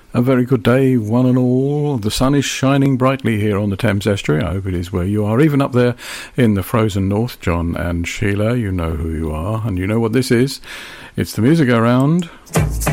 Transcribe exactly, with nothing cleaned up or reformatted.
A very good day, one and all. The sun is shining brightly here on the Thames Estuary. I hope it is where you are, even up there in the frozen north. John and Sheila, you know who you are, and you know what this is. It's the Music Around.